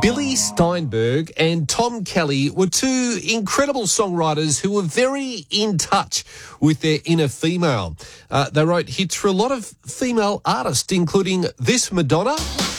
Billy Steinberg and Tom Kelly were two incredible songwriters who were very in touch with their inner female. They wrote hits for a lot of female artists, including this Madonna.